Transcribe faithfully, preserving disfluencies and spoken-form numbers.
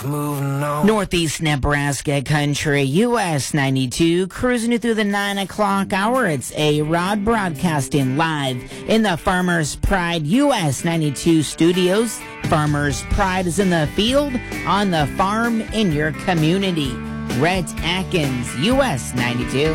Moving on. Northeast Nebraska country, U S ninety-two, cruising you through the nine o'clock hour. It's A-Rod broadcasting live in the Farmers Pride U S ninety-two studios. Farmers Pride is in the field, on the farm, in your community. Rhett Atkins, U S ninety-two.